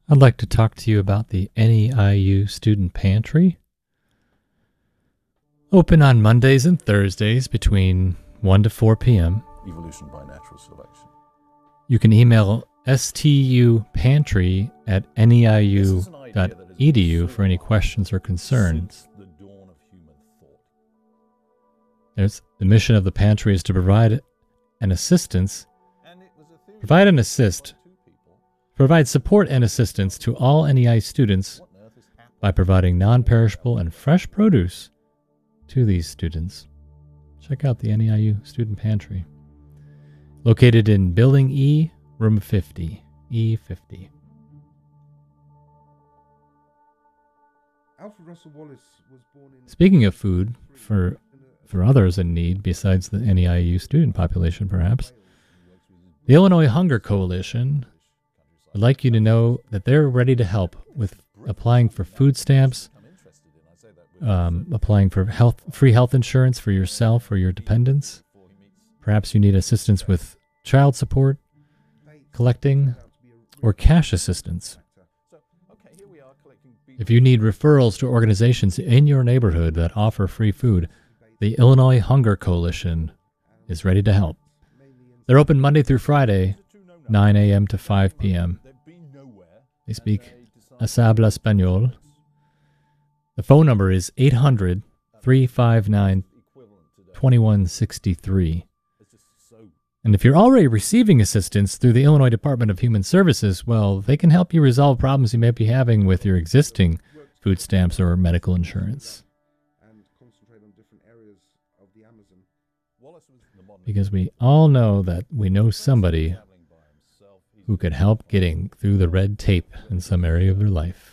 I'd like to talk to you about the NEIU Student Pantry. Open on Mondays and Thursdays between 1 to 4 p.m. Evolution by natural selection. You can email stupantry@neiu.edu for any questions or concerns. The mission of the pantry is to provide support and assistance to all NEI students by providing non-perishable and fresh produce to these students. Check out the NEIU Student Pantry. Located in Building E, Room 50, E50. Alfred Russel Wallace was born in... Speaking of food, for others in need, besides the NEIU student population perhaps, the Illinois Hunger Coalition would like you to know that they're ready to help with applying for food stamps, applying for free health insurance for yourself or your dependents. Perhaps you need assistance with child support, collecting, or cash assistance. If you need referrals to organizations in your neighborhood that offer free food, the Illinois Hunger Coalition is ready to help. They're open Monday through Friday, 9 a.m. to 5 p.m. They speak Habla Español. The phone number is 800-359-2163. And if you're already receiving assistance through the Illinois Department of Human Services, well, they can help you resolve problems you may be having with your existing food stamps or medical insurance. Because we all know that we know somebody who could help getting through the red tape in some area of their life.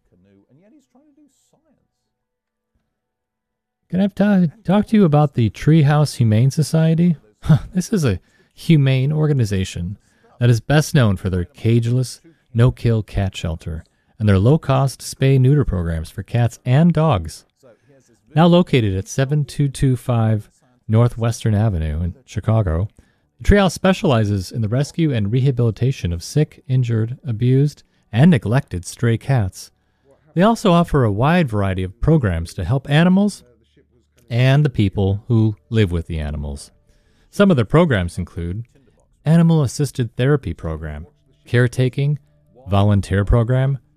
Can I talk to you about the Treehouse Humane Society? This is a humane organization that is best known for their cageless, no-kill cat shelter and their low-cost spay-neuter programs for cats and dogs. Now located at 7225 Northwestern Avenue in Chicago, the Treehouse specializes in the rescue and rehabilitation of sick, injured, abused, and neglected stray cats. They also offer a wide variety of programs to help animals and the people who live with the animals. Some of their programs include Animal Assisted Therapy Program, Caretaking, Volunteer Program,